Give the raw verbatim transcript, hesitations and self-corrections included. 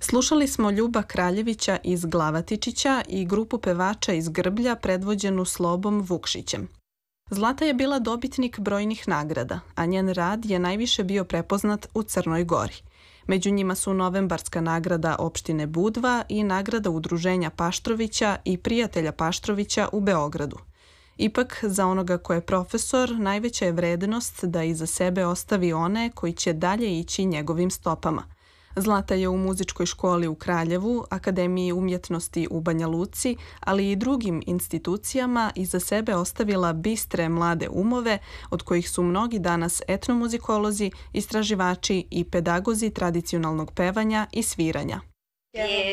Slušali smo Ljuba Kraljevića iz Glavatičića i grupu pevača iz Grblja predvođenu Slobom Vukšićem. Zlata je bila dobitnik brojnih nagrada, a njen rad je najviše bio prepoznat u Crnoj Gori. Među njima su novembarska nagrada opštine Budva i nagrada Udruženja Paštrovića i Prijatelja Paštrovića u Beogradu. Ipak, za onoga ko je profesor, najveća je vrednost da iza sebe ostavi one koji će dalje ići njegovim stopama. Zlata je u muzičkoj školi u Kraljevu, Akademiji umjetnosti u Banja Luci, ali i drugim institucijama iza sebe ostavila bistre mlade umove, od kojih su mnogi danas etnomuzikolozi, istraživači i pedagozi tradicionalnog pevanja i sviranja.